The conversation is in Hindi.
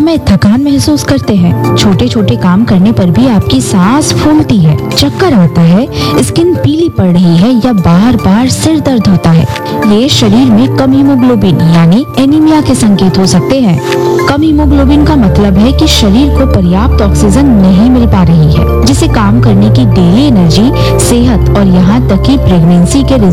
समय थकान महसूस करते हैं। छोटे छोटे काम करने पर भी आपकी सांस फूलती है, चक्कर आता है, स्किन पीली पड़ रही है या बार बार सिर दर्द होता है। ये शरीर में कम हीमोग्लोबिन यानी एनीमिया के संकेत हो सकते हैं। कम हीमोग्लोबिन का मतलब है कि शरीर को पर्याप्त ऑक्सीजन नहीं मिल पा रही है, जिसे काम करने की डेली एनर्जी, सेहत और यहाँ तक कि प्रेगनेंसी के